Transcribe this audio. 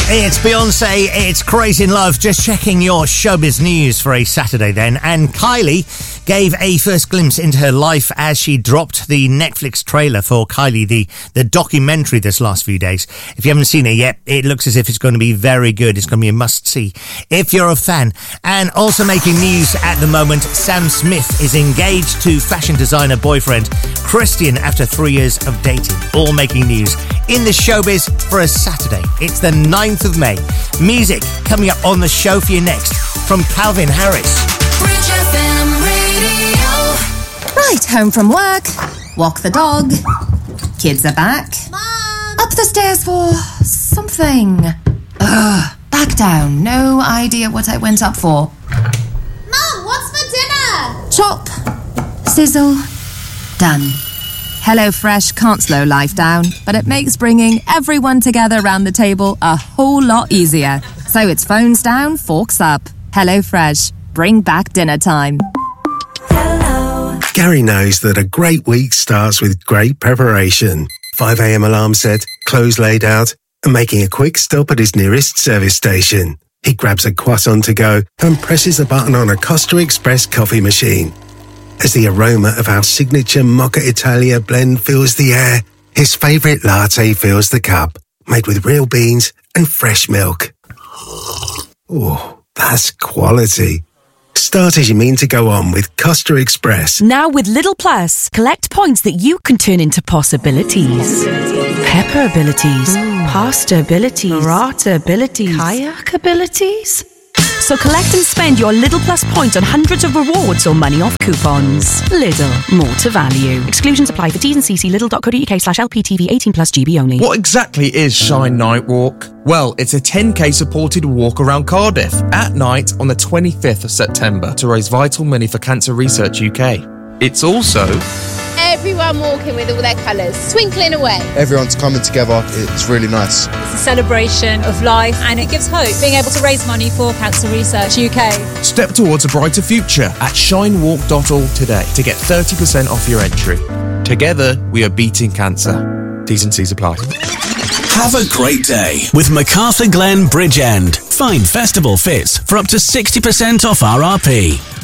It's Beyonce, it's Crazy in Love. Just checking your showbiz news for a Saturday then. And Kylie gave a first glimpse into her life as she dropped the Netflix trailer for Kylie, the documentary this last few days. If you haven't seen it yet, it looks as if it's going to be very good. It's going to be a must-see if you're a fan. And also making news at the moment, Sam Smith is engaged to fashion designer boyfriend Christian after 3 years of dating. All making news in the showbiz for a Saturday. It's the 9th of May. Music coming up on the show for you next from Calvin Harris. Bridge FM Radio. Right, home from work, walk the dog, kids are back. Mom! Up the stairs for something. Back down, no idea what I went up for. Mom, what's for dinner? Chop, sizzle, done. HelloFresh can't slow life down, but it makes bringing everyone together around the table a whole lot easier. So it's phones down, forks up. HelloFresh, bring back dinner time. Hello. Gary knows that a great week starts with great preparation. 5 a.m. alarm set, clothes laid out, and making a quick stop at his nearest service station. He grabs a croissant to go and presses a button on a Costa Express coffee machine. As the aroma of our signature Mocha Italia blend fills the air, his favourite latte fills the cup, made with real beans and fresh milk. Oh, that's quality. Start as you mean to go on with Costa Express. Now with Lidl Plus, collect points that you can turn into possibilities. Pepper abilities, pasta abilities, burrata abilities, kayak abilities. So collect and spend your Lidl Plus points on hundreds of rewards or money off coupons. Lidl, more to value. Exclusions apply for T's and C's. Lidl.co.uk/LPTV 18+ GB only. What exactly is Shine Night Walk? Well, it's a 10k supported walk around Cardiff at night on the 25th of September to raise vital money for Cancer Research UK. It's also everyone walking with all their colours, twinkling away. Everyone's coming together. It's really nice. It's a celebration of life and it gives hope, being able to raise money for Cancer Research UK. Step towards a brighter future at shinewalk.org today to get 30% off your entry. Together, we are beating cancer. T's and C's apply. Have a great day with MacArthur Glen Bridgend. Find festival fits for up to 60% off RRP.